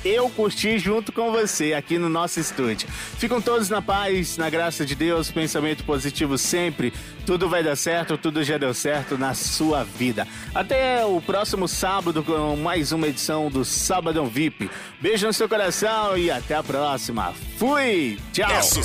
eu curti junto com você aqui no nosso estúdio. Ficam todos na paz, na graça de Deus, pensamento positivo sempre. Tudo vai dar certo, tudo já deu certo na sua vida. Até o próximo sábado com mais uma edição do Sabadão VIP. Beijo no seu coração e até a próxima. Fui! Tchau!